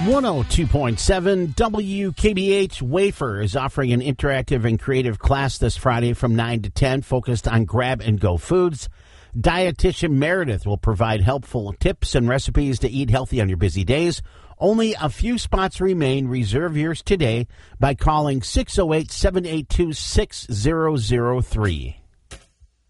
102.7 WKBH Wafer is offering an interactive and creative class this Friday from 9 to 10 focused on grab-and-go foods. Dietitian Meredith will provide helpful tips and recipes to eat healthy on your busy days. Only a few spots remain. Reserve yours today by calling 608-782-6003.